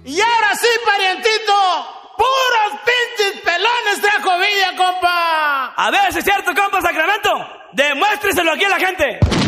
Y ahora sí, parientito, puros pinches pelones trajo Villa, compa. A ver si es cierto, compa Sacramento. Demuéstreselo aquí a la gente.